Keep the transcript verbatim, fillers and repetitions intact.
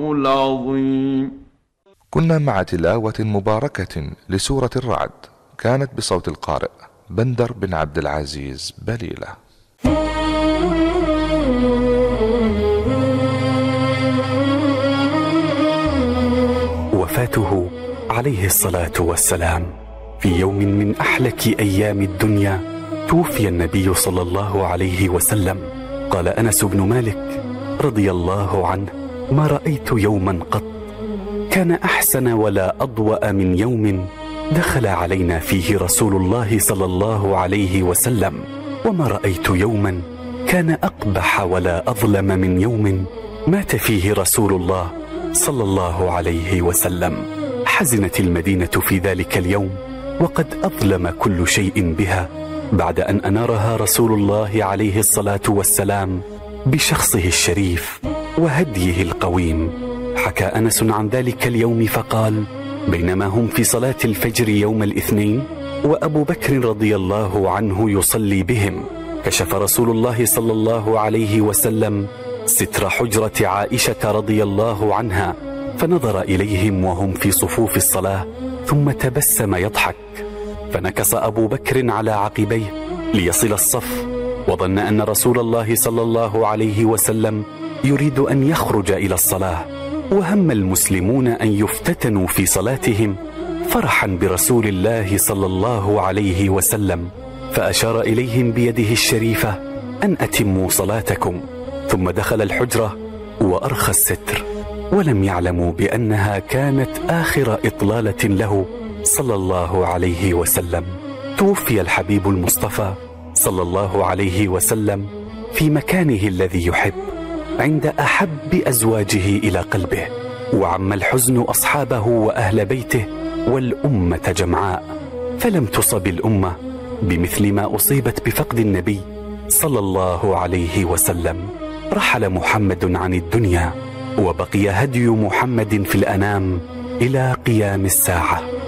العظيم. كنا مع تلاوة مباركة لسورة الرعد، كانت بصوت القارئ بندر بن عبد العزيز بليلة. وفاته عليه الصلاة والسلام في يوم من أحلك أيام الدنيا. توفي النبي صلى الله عليه وسلم. قال أنس بن مالك رضي الله عنه: ما رأيت يوما قط كان أحسن ولا أضوأ من يوم دخل علينا فيه رسول الله صلى الله عليه وسلم، وما رأيت يوما كان أقبح ولا أظلم من يوم مات فيه رسول الله صلى الله عليه وسلم. حزنت المدينة في ذلك اليوم، وقد أظلم كل شيء بها بعد أن أنارها رسول الله عليه الصلاة والسلام بشخصه الشريف وهديه القويم. حكى أنس عن ذلك اليوم فقال: بينما هم في صلاة الفجر يوم الاثنين وأبو بكر رضي الله عنه يصلي بهم، كشف رسول الله صلى الله عليه وسلم ستر حجرة عائشة رضي الله عنها، فنظر إليهم وهم في صفوف الصلاة ثم تبسم يضحك، فنكص أبو بكر على عقبيه ليصل الصف، وظن أن رسول الله صلى الله عليه وسلم يريد أن يخرج إلى الصلاة، وهم المسلمون أن يفتتنوا في صلاتهم فرحا برسول الله صلى الله عليه وسلم، فأشار إليهم بيده الشريفة أن أتموا صلاتكم، ثم دخل الحجرة وأرخى الستر، ولم يعلموا بأنها كانت آخر إطلالة له صلى الله عليه وسلم. توفي الحبيب المصطفى صلى الله عليه وسلم في مكانه الذي يحب عند أحب أزواجه إلى قلبه، وعم الحزن أصحابه وأهل بيته والأمة جمعاء، فلم تصب الأمة بمثل ما أصيبت بفقد النبي صلى الله عليه وسلم. رحل محمد عن الدنيا، وبقي هدي محمد في الأنام إلى قيام الساعة.